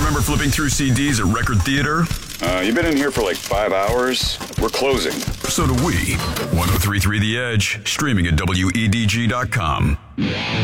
Remember flipping through CDs at Record Theater? You've been in here for like 5 hours. We're closing. So do we. 103.3 The Edge, streaming at WEDG.com.